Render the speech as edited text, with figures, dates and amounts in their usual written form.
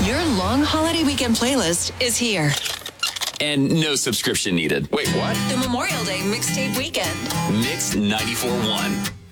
Your long holiday weekend playlist is here. And no subscription needed. Wait, what? The Memorial Day Mixtape Weekend. Mix 94.1.